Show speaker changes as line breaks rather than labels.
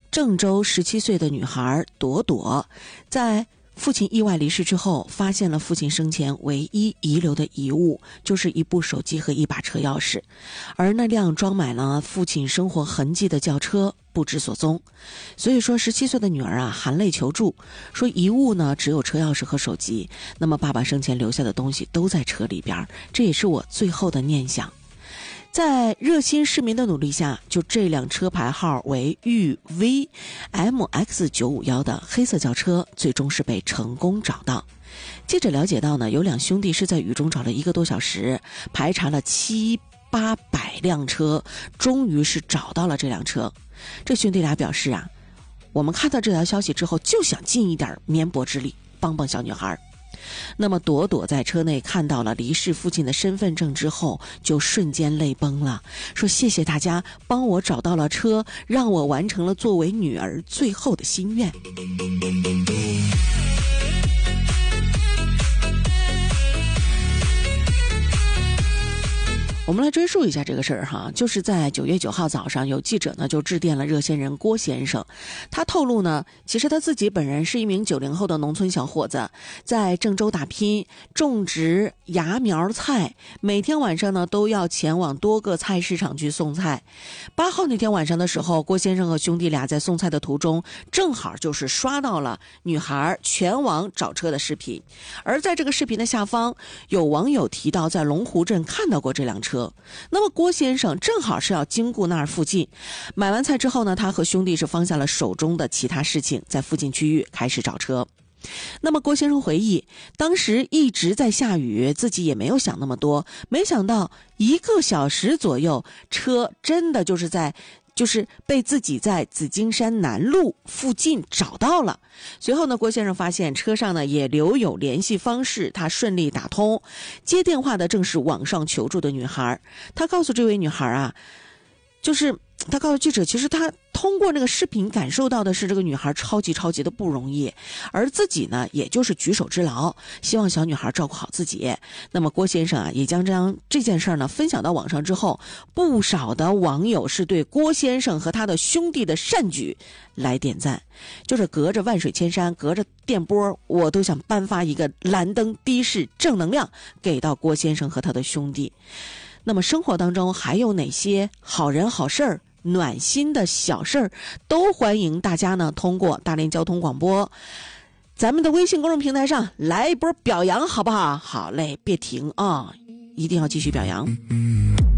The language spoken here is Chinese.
郑州17岁的女孩朵朵，在父亲意外离世之后，发现了父亲生前唯一遗留的遗物，就是一部手机和一把车钥匙，而那辆装满了父亲生活痕迹的轿车不知所踪。所以说17岁的女儿含泪求助，说遗物呢只有车钥匙和手机，那么爸爸生前留下的东西都在车里边，这也是我最后的念想。在热心市民的努力下，就这辆车牌号为豫 VMX951的黑色轿车最终是被成功找到。记者了解到呢，有2兄弟是在雨中找了1个多小时，排查了700-800辆车，终于是找到了这辆车。这兄弟俩表示我们看到这条消息之后就想尽一点绵薄之力帮帮小女孩。那么朵朵在车内看到了离世父亲的身份证之后，就瞬间泪崩了，说谢谢大家帮我找到了车，让我完成了作为女儿最后的心愿。我们来追溯一下这个事儿就是在9月9号早上，有记者呢就致电了热线人郭先生。他透露呢，其实他自己本人是一名90后的农村小伙子，在郑州打拼，种植芽苗菜，每天晚上呢都要前往多个菜市场去送菜。8号那天晚上的时候，郭先生和兄弟俩在送菜的途中，正好就是刷到了女孩全网找车的视频。而在这个视频的下方，有网友提到在龙湖镇看到过这辆车。那么郭先生正好是要经过那儿附近，买完菜之后呢，他和兄弟是放下了手中的其他事情，在附近区域开始找车。那么郭先生回忆，当时一直在下雨，自己也没有想那么多，没想到1个小时左右，车真的就是被自己在紫金山南路附近找到了。随后呢，郭先生发现车上呢也留有联系方式，他顺利打通，接电话的正是网上求助的女孩。他告诉这位女孩他告诉记者，其实他通过那个视频感受到的是这个女孩超级的不容易，而自己呢也就是举手之劳，希望小女孩照顾好自己。那么郭先生也将这件事呢分享到网上之后，不少的网友是对郭先生和他的兄弟的善举来点赞。就是隔着万水千山，隔着电波，我都想颁发一个蓝灯的士正能量给到郭先生和他的兄弟。那么生活当中还有哪些好人好事儿、暖心的小事儿，都欢迎大家呢通过大连交通广播咱们的微信公众平台上来一波表扬，好不好？好嘞，别停一定要继续表扬。